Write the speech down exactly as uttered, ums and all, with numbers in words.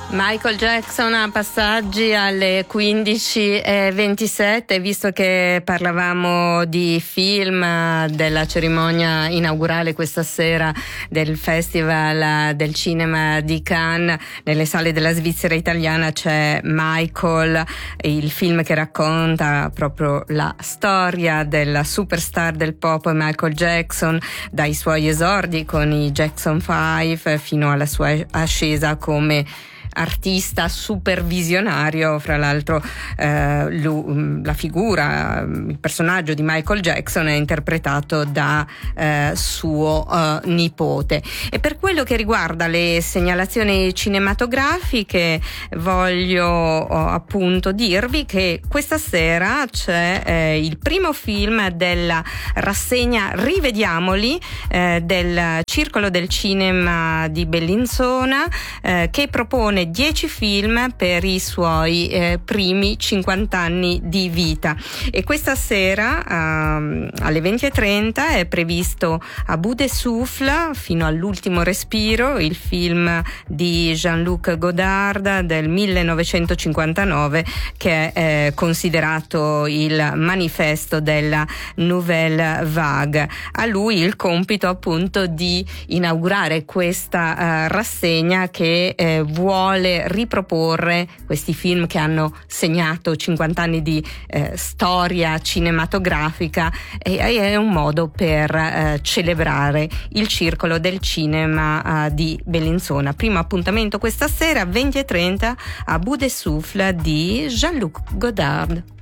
Michael Jackson a passaggi alle quindici e ventisette, visto che parlavamo di film, della cerimonia inaugurale questa sera del Festival del Cinema di Cannes. Nelle sale della Svizzera italiana c'è Michael, il film che racconta proprio la storia della superstar del pop Michael Jackson, dai suoi esordi con i Jackson Five fino alla sua ascesa come artista supervisionario. Fra l'altro eh, lui, la figura, il personaggio di Michael Jackson è interpretato da eh, suo eh, nipote. E per quello che riguarda le segnalazioni cinematografiche voglio oh, appunto dirvi che questa sera c'è eh, il primo film della rassegna Rivediamoli eh, del Circolo del Cinema di Bellinzona, eh, che propone dieci film per i suoi eh, primi cinquanta anni di vita. E questa sera um, alle venti e trenta è previsto A Bout de Souffle, Fino all'ultimo respiro, il film di Jean-Luc Godard del millenovecentocinquantanove, che è eh, considerato il manifesto della Nouvelle Vague. A lui il compito appunto di inaugurare questa uh, rassegna che eh, vuole riproporre questi film che hanno segnato cinquanta anni di eh, storia cinematografica, e è un modo per eh, celebrare il Circolo del Cinema eh, di Bellinzona. Primo appuntamento questa sera venti e trenta, A Bout de Souffle di Jean-Luc Godard.